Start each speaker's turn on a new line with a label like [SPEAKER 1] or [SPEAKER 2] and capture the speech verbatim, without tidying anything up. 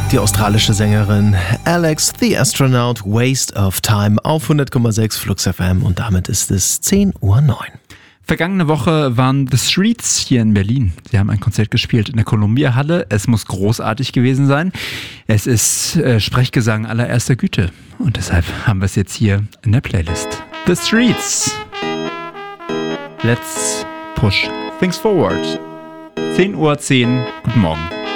[SPEAKER 1] Die australische Sängerin Alex the Astronaut, Waste of Time auf hundert Komma sechs Flux F M und damit ist es zehn Uhr neun.
[SPEAKER 2] Vergangene Woche waren The Streets hier in Berlin. Sie haben ein Konzert gespielt in der Columbia-Halle. Es muss großartig gewesen sein. Es ist äh, Sprechgesang allererster Güte. Und deshalb haben wir es jetzt hier in der Playlist. The Streets. Let's push things forward. zehn Uhr zehn. Guten Morgen.